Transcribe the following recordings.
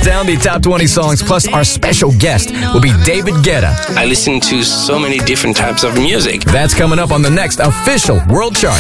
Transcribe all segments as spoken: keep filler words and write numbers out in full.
Countdown, the top twenty songs, plus our special guest will be David Guetta. I listen to so many different types of music. That's coming up on the next official World Chart.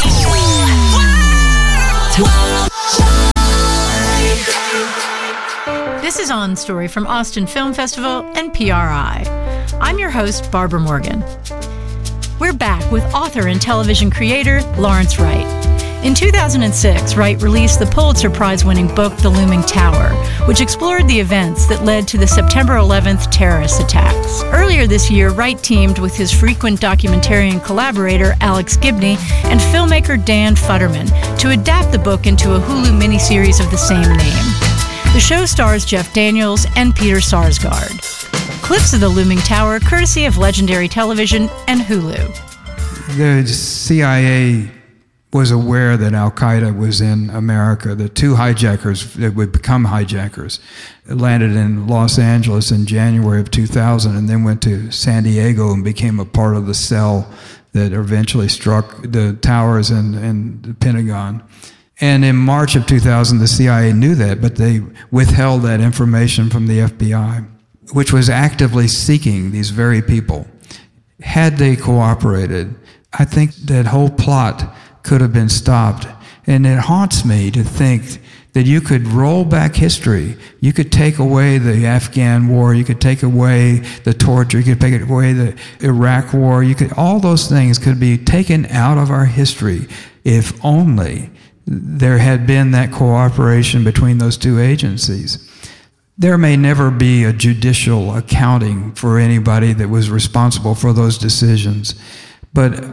This is On Story from Austin Film Festival and P R I. I'm your host, Barbara Morgan. We're back with author and television creator Lawrence Wright. In two thousand six, Wright released the Pulitzer Prize-winning book The Looming Tower, which explored the events that led to the September eleventh terrorist attacks. Earlier this year, Wright teamed with his frequent documentarian collaborator Alex Gibney and filmmaker Dan Futterman to adapt the book into a Hulu miniseries of the same name. The show stars Jeff Daniels and Peter Sarsgaard. Clips of The Looming Tower, courtesy of Legendary Television and Hulu. The C I A was aware that Al-Qaeda was in America. The two hijackers that would become hijackers landed in Los Angeles in January of two thousand and then went to San Diego and became a part of the cell that eventually struck the towers and, and the Pentagon. And in March of two thousand, the C I A knew that, but they withheld that information from the F B I, which was actively seeking these very people. Had they cooperated, I think that whole plot could have been stopped. And it haunts me to think that you could roll back history. You could take away the Afghan war. You could take away the torture. You could take away the Iraq war. You could, all those things could be taken out of our history if only there had been that cooperation between those two agencies. There may never be a judicial accounting for anybody that was responsible for those decisions, but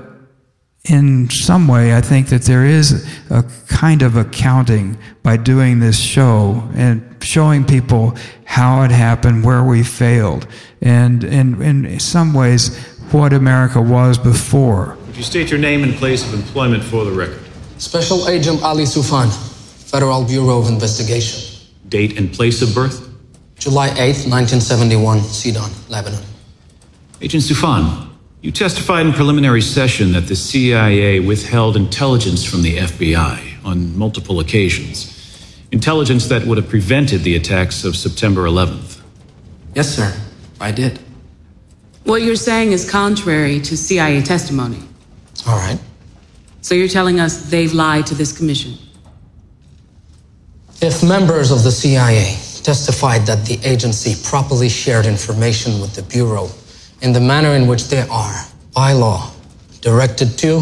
in some way, I think that there is a kind of accounting by doing this show and showing people how it happened, where we failed, and in some ways, what America was before. Would you state your name and place of employment for the record? Special Agent Ali Soufan, Federal Bureau of Investigation. Date and place of birth? July eighth, nineteen seventy-one, Sidon, Lebanon. Agent Soufan, you testified in preliminary session that the C I A withheld intelligence from the F B I on multiple occasions. Intelligence that would have prevented the attacks of September eleventh. Yes, sir. I did. What you're saying is contrary to C I A testimony. All right. So you're telling us they've lied to this commission? If members of the C I A testified that the agency properly shared information with the Bureau in the manner in which they are, by law, directed to,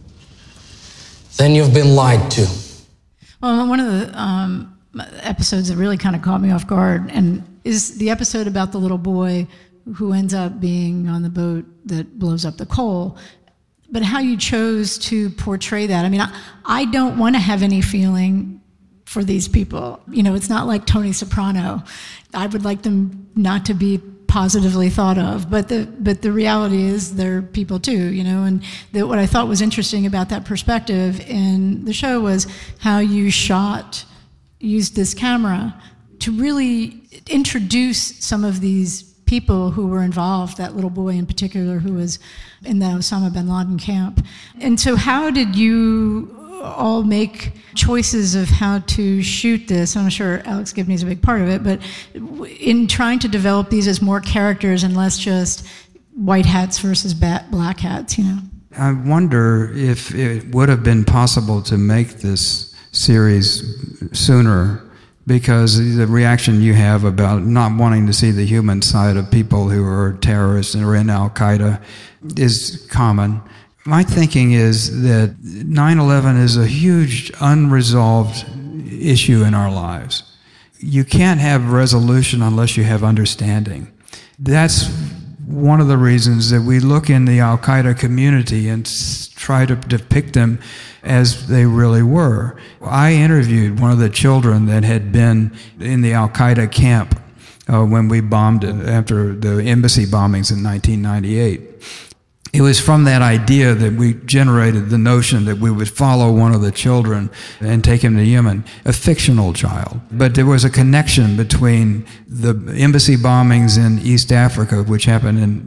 then you've been lied to. Well, one of the um, episodes that really kind of caught me off guard and is the episode about the little boy who ends up being on the boat that blows up the coal. But how you chose to portray that. I mean, I, I don't want to have any feeling for these people. You know, it's not like Tony Soprano. I would like them not to be positively thought of, but the but the reality is they're people too, you know. And the, what I thought was interesting about that perspective in the show was how you shot, used this camera to really introduce some of these people who were involved, that little boy in particular who was in the Osama bin Laden camp. And so how did you all make choices of how to shoot this? I'm sure Alex Gibney is a big part of it, but in trying to develop these as more characters and less just white hats versus black hats, you know? I wonder if it would have been possible to make this series sooner, because the reaction you have about not wanting to see the human side of people who are terrorists and are in Al-Qaeda is common. My thinking is that nine eleven is a huge unresolved issue in our lives. You can't have resolution unless you have understanding. That's one of the reasons that we look in the Al-Qaeda community and try to depict them as they really were. I interviewed one of the children that had been in the Al-Qaeda camp uh, when we bombed it after the embassy bombings in nineteen ninety-eight. It was from that idea that we generated the notion that we would follow one of the children and take him to Yemen, a fictional child. But there was a connection between the embassy bombings in East Africa, which happened in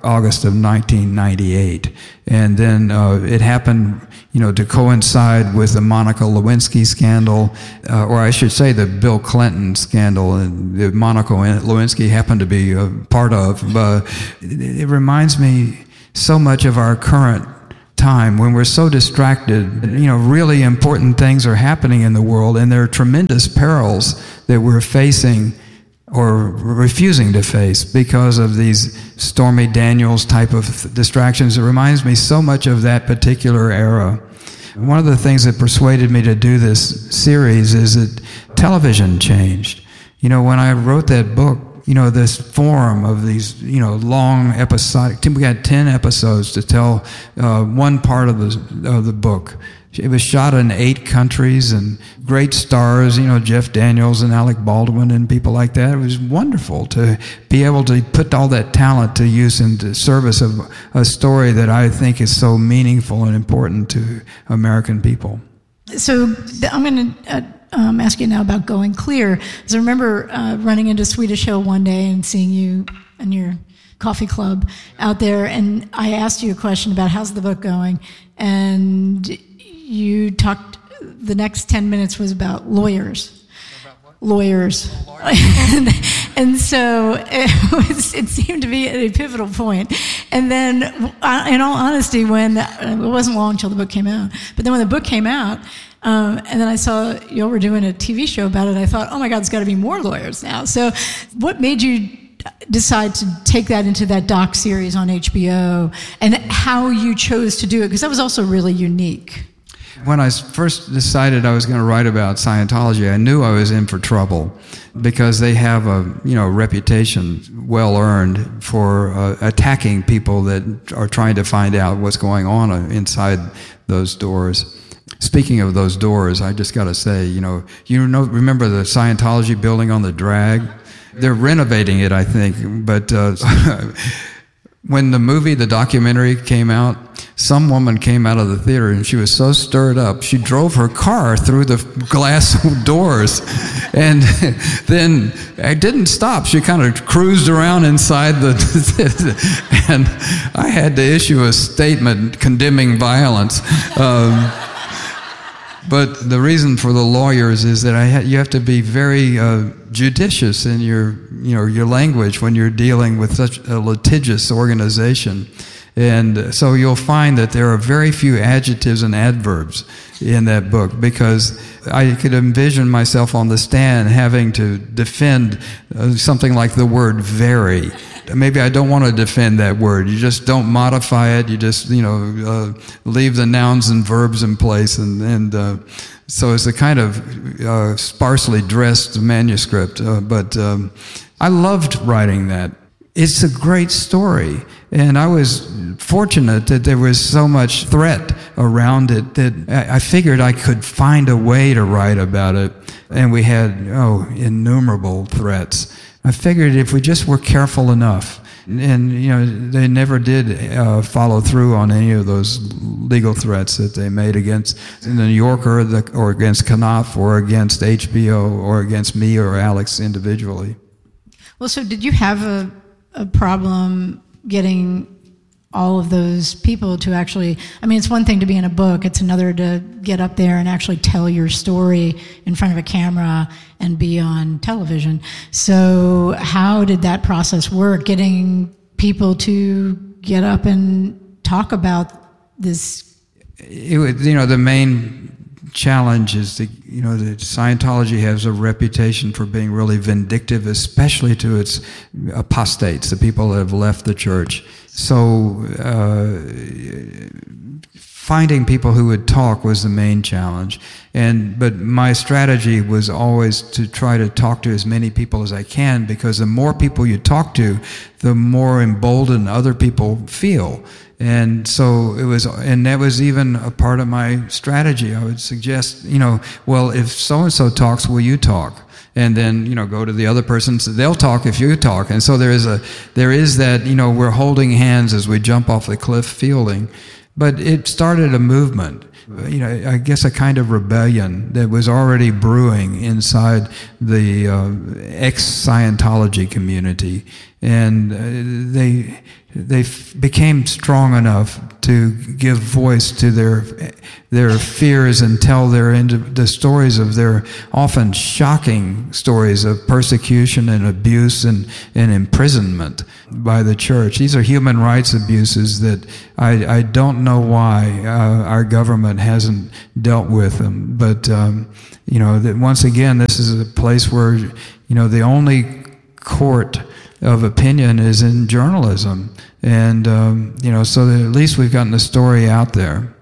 August of nineteen ninety-eight. And then uh, it happened, you know, to coincide with the Monica Lewinsky scandal, uh, or I should say the Bill Clinton scandal, and the Monica Lewinsky happened to be a part of. Uh, it, it reminds me so much of our current time when we're so distracted. You know, really important things are happening in the world, and there are tremendous perils that we're facing or refusing to face because of these Stormy Daniels type of distractions. It reminds me so much of that particular era. One of the things that persuaded me to do this series is that television changed. You know, when I wrote that book, you know, this form of these, you know, long episodic, we got ten episodes to tell uh, one part of the, of the book. It was shot in eight countries and great stars, you know, Jeff Daniels and Alec Baldwin and people like that. It was wonderful to be able to put all that talent to use in the service of a story that I think is so meaningful and important to American people. So I'm going to uh, um, ask you now about Going Clear. Because I remember uh, running into Swedish Hill one day and seeing you and your coffee club out there, and I asked you a question about how's the book going, and you talked, the next ten minutes was about lawyers. About what? Lawyers. and, and so it, was, it seemed to be at a pivotal point. And then, in all honesty, when, it wasn't long until the book came out, but then when the book came out, um, and then I saw you all were doing a T V show about it, I thought, oh my God, there's got to be more lawyers now. So what made you decide to take that into that doc series on H B O, and how you chose to do it? Because that was also really unique. When I first decided I was going to write about Scientology, I knew I was in for trouble because they have a, you know, reputation well earned for uh, attacking people that are trying to find out what's going on inside those doors. Speaking of those doors, I just got to say, you know, you know, remember the Scientology building on the drag? They're renovating it, I think, but uh, when the movie, the documentary came out, some woman came out of the theater and she was so stirred up, she drove her car through the glass doors. And then I didn't stop. She kind of cruised around inside the... and I had to issue a statement condemning violence. Um, But the reason for the lawyers is that I ha- you have to be very uh, judicious in your, you know, your language when you're dealing with such a litigious organization. And so you'll find that there are very few adjectives and adverbs in that book, because I could envision myself on the stand having to defend uh, something like the word very. Maybe I don't want to defend that word. You just don't modify it. You just, you know, uh, leave the nouns and verbs in place. And, and uh, so it's a kind of uh, sparsely dressed manuscript. Uh, but um, I loved writing that. It's a great story. And I was fortunate that there was so much threat around it that I figured I could find a way to write about it. And we had, oh, innumerable threats. I figured if we just were careful enough, and, you know, they never did uh, follow through on any of those legal threats that they made against the New Yorker or, the, or against Knopf or against H B O or against me or Alex individually. Well, so did you have a, a problem getting all of those people to actually, I mean, it's one thing to be in a book, it's another to get up there and actually tell your story in front of a camera and be on television. So how did that process work, getting people to get up and talk about this? It was, you know, the main challenge is that, you know, that Scientology has a reputation for being really vindictive, especially to its apostates, the people that have left the church. So uh, finding people who would talk was the main challenge. And but my strategy was always to try to talk to as many people as I can, because the more people you talk to, the more emboldened other people feel. And so it was, and that was even a part of my strategy. I would suggest, you know, well, if so-and-so talks, will you talk? And then, you know, go to the other person, so they'll talk if you talk. And so there is a, there is that, you know, we're holding hands as we jump off the cliff feeling. But it started a movement, you know, I guess a kind of rebellion that was already brewing inside the uh, ex-Scientology community. And uh, they they f- became strong enough to give voice to their their fears and tell their ind- the stories of their often shocking stories of persecution and abuse and, and imprisonment by the church. These are human rights abuses that I, I don't know why uh, our government hasn't dealt with them. But um, you know, that once again, this is a place where, you know, the only court of opinion is in journalism. And, um, you know, so that at least we've gotten the story out there.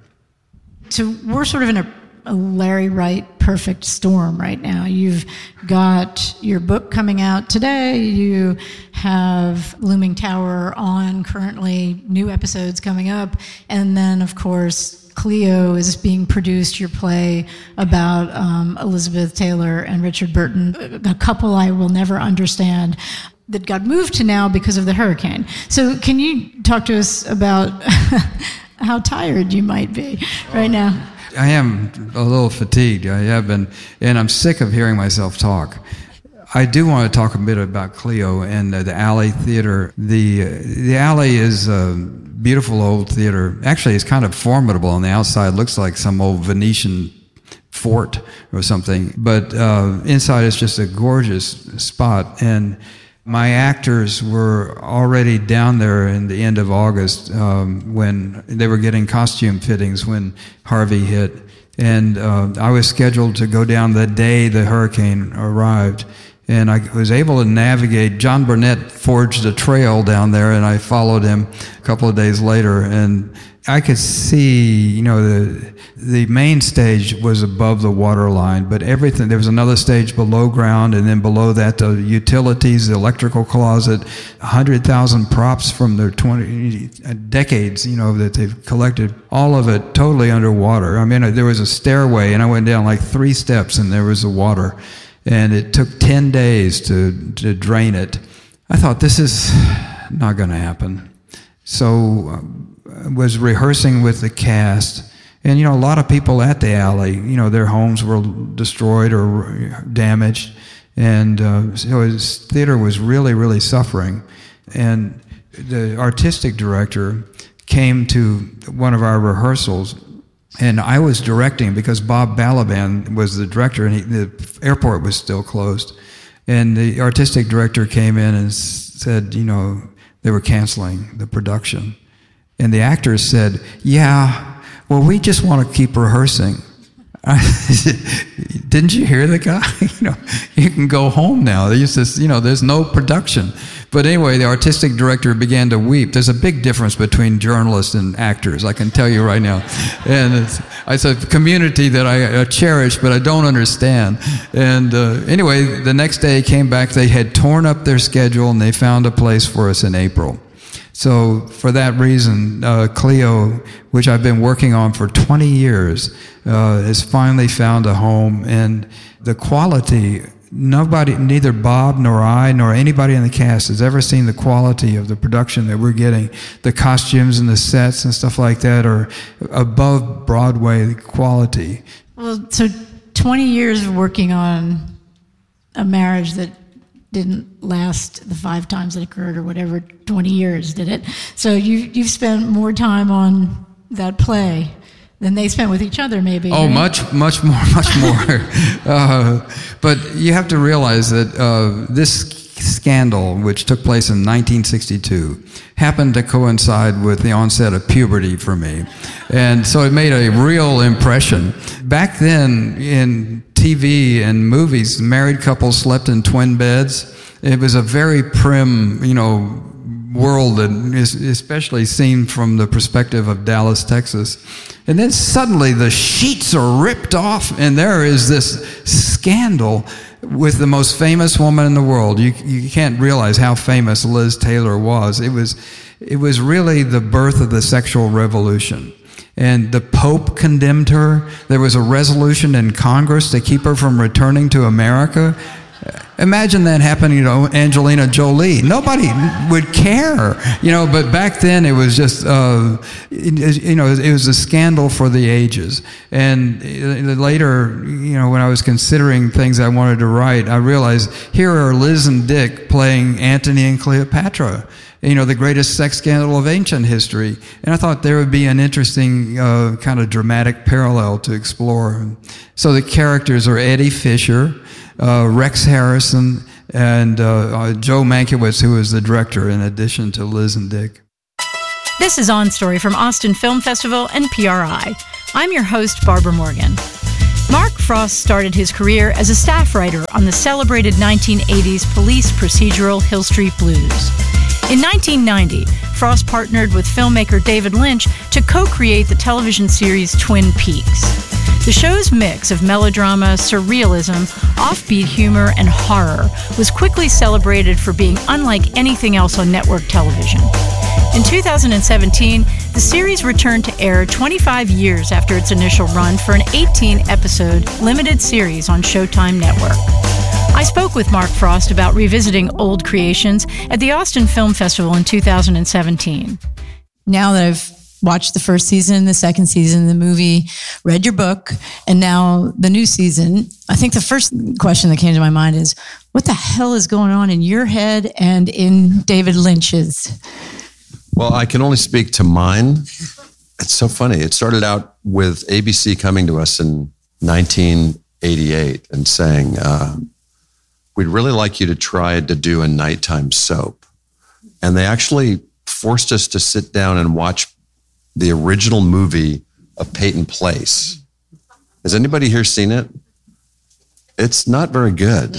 So we're sort of in a, a Larry Wright perfect storm right now. You've got your book coming out today. You have Looming Tower on currently, new episodes coming up. And then, of course, Cleo is being produced, your play about um, Elizabeth Taylor and Richard Burton, a couple I will never understand, that got moved to now because of the hurricane. So can you talk to us about how tired you might be right now? I am a little fatigued. I have been, and I'm sick of hearing myself talk. I do want to talk a bit about Cleo and the, the Alley Theater. The, the Alley is a beautiful old theater. Actually, it's kind of formidable on the outside. It looks like some old Venetian fort or something. But uh, inside it's just a gorgeous spot. And my actors were already down there in the end of August um, when they were getting costume fittings when Harvey hit. And uh, I was scheduled to go down the day the hurricane arrived. And I was able to navigate. John Burnett forged a trail down there, and I followed him a couple of days later. And I could see, you know, the the main stage was above the water line, but everything, there was another stage below ground, and then below that, the utilities, the electrical closet, one hundred thousand props from their twenty decades, you know, that they've collected, all of it totally underwater. I mean, there was a stairway, and I went down like three steps, and there was the water. And it took ten days to, to drain it. I thought, this is not going to happen. So I was rehearsing with the cast. And, you know, a lot of people at the Alley, you know, their homes were destroyed or damaged. And uh, so his theater was really, really suffering. And the artistic director came to one of our rehearsals. And I was directing because Bob Balaban was the director, and he, the airport was still closed. And the artistic director came in and said, you know, they were canceling the production. And the actors said, yeah, well, we just want to keep rehearsing. I said, didn't you hear the guy? You know, you can go home now. They used to, you know, there's no production. But anyway, the artistic director began to weep. There's a big difference between journalists and actors, I can tell you right now. And it's, it's a community that I, I cherish, but I don't understand. And uh, anyway, the next day he came back. They had torn up their schedule, and they found a place for us in April. So for that reason, uh, Cleo, which I've been working on for twenty years, uh, has finally found a home. And the quality, nobody, neither Bob nor I nor anybody in the cast has ever seen the quality of the production that we're getting. The costumes and the sets and stuff like that are above Broadway quality. Well, so twenty years of working on a marriage that didn't last the five times it occurred or whatever, twenty years, did it? So you, you've spent more time on that play than they spent with each other, maybe. Oh, right? much, much more, much more. uh, but you have to realize that uh, this scandal, which took place in nineteen sixty-two, happened to coincide with the onset of puberty for me. And so it made a real impression. Back then, in T V and movies, married couples slept in twin beds. It was a very prim, you know, world, that is especially seen from the perspective of Dallas, Texas. And then suddenly the sheets are ripped off, and there is this scandal with the most famous woman in the world. You you can't realize how famous Liz Taylor was. It was it was really the birth of the sexual revolution. And the Pope condemned her. There was a resolution in Congress to keep her from returning to America. imagine that happening to Angelina Jolie. Nobody would care, you know, but back then it was just, uh, it, you know, it was a scandal for the ages. And later, you know, when I was considering things I wanted to write, I realized here are Liz and Dick playing Antony and Cleopatra, you know, the greatest sex scandal of ancient history. And I thought there would be an interesting uh, kind of dramatic parallel to explore. So the characters are Eddie Fisher, uh, Rex Harrison, and uh, uh, Joe Mankiewicz, who was the director, in addition to Liz and Dick. This is On Story from Austin Film Festival and P R I. I'm your host, Barbara Morgan. Mark Frost started his career as a staff writer on the celebrated nineteen eighties police procedural Hill Street Blues. In nineteen ninety, Frost partnered with filmmaker David Lynch to co-create the television series Twin Peaks. The show's mix of melodrama, surrealism, offbeat humor, and horror was quickly celebrated for being unlike anything else on network television. In two thousand seventeen, the series returned to air twenty-five years after its initial run for an eighteen-episode limited series on Showtime Network. I spoke with Mark Frost about revisiting old creations at the Austin Film Festival in two thousand seventeen. Now that I've watched the first season, the second season, the movie, read your book, and now the new season, I think the first question that came to my mind is, what the hell is going on in your head and in David Lynch's? Well, I can only speak to mine. It's so funny. It started out with A B C coming to us in nineteen eighty-eight and saying, uh, we'd really like you to try to do a nighttime soap. And they actually forced us to sit down and watch the original movie of Peyton Place. Has anybody here seen it? It's not very good.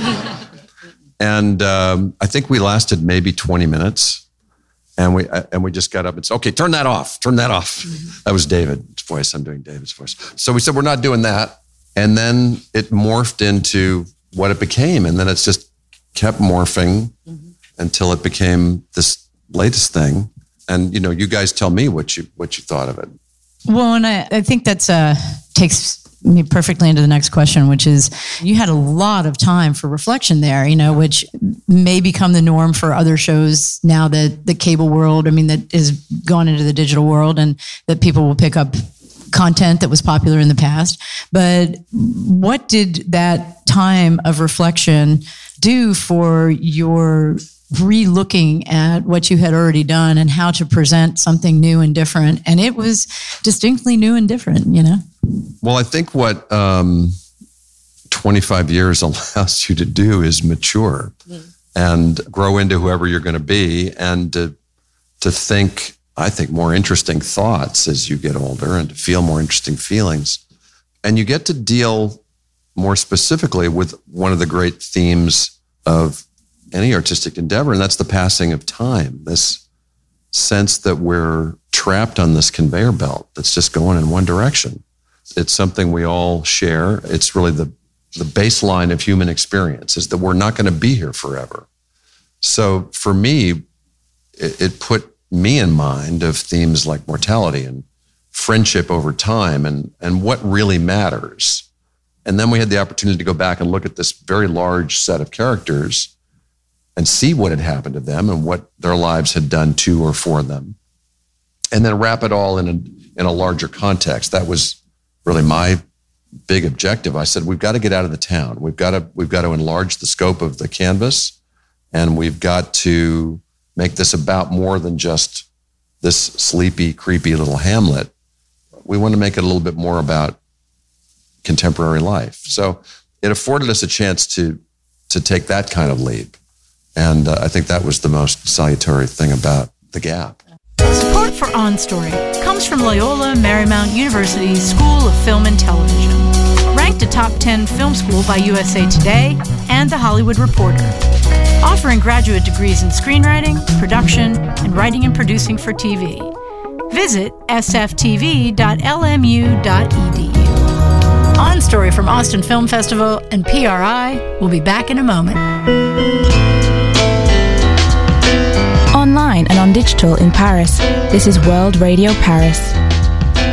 And um, I think we lasted maybe twenty minutes. And we and we just got up and said, okay, turn that off, turn that off. That was David's voice. I'm doing David's voice. So we said, we're not doing that. And then it morphed into what it became. And then it's just kept morphing mm-hmm. until it became this latest thing. And, you know, you guys tell me what you what you thought of it. Well, and I, I think that's uh, takes me perfectly into the next question, which is you had a lot of time for reflection there, you know, which may become the norm for other shows now that the cable world, I mean, that has gone into the digital world and that people will pick up content that was popular in the past. But what did that time of reflection do for your re-looking at what you had already done and how to present something new and different? And it was distinctly new and different, you know? Well, I think what um, twenty-five years allows you to do is mature mm. and grow into whoever you're going to be, and to, to think, I think, more interesting thoughts as you get older, and to feel more interesting feelings. And you get to deal more specifically with one of the great themes of any artistic endeavor, and that's the passing of time, this sense that we're trapped on this conveyor belt that's just going in one direction. It's something we all share. It's really the, the baseline of human experience, is that we're not going to be here forever. So for me, it, it put me in mind of themes like mortality and friendship over time, and, and what really matters. And then we had the opportunity to go back and look at this very large set of characters and see what had happened to them and what their lives had done to or for them. And then wrap it all in a, in a larger context. That was really my big objective. I said, we've got to get out of the town. We've got to, we've got to enlarge the scope of the canvas, and we've got to make this about more than just this sleepy, creepy little hamlet. We want to make it a little bit more about contemporary life. So it afforded us a chance to, to take that kind of leap. And uh, I think that was the most salutary thing about The Gap. Support for On Story comes from Loyola Marymount University's School of Film and Television, ranked a top ten film school by U S A Today and The Hollywood Reporter, offering graduate degrees in screenwriting, production, and writing and producing for T V. Visit s f t v dot l m u dot e d u. On Story from Austin Film Festival and P R I will be back in a moment. Online and on digital in Paris, this is World Radio Paris.